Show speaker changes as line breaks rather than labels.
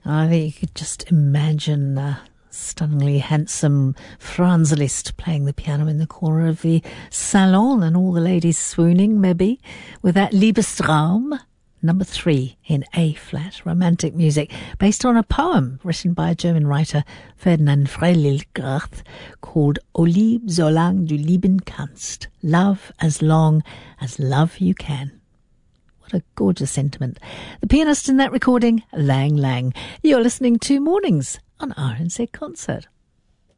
I think you could just imagine stunningly handsome Franz Liszt playing the piano in the corner of the salon and all the ladies swooning, maybe, with that Liebestraum, number 3 in A-flat, romantic music, based on a poem written by a German writer, Ferdinand Freiligrath, called O lieb, solang du lieben kannst, love as long as love you can. What a gorgeous sentiment. The pianist in that recording, Lang Lang. You're listening to Mornings on RNZ Concert.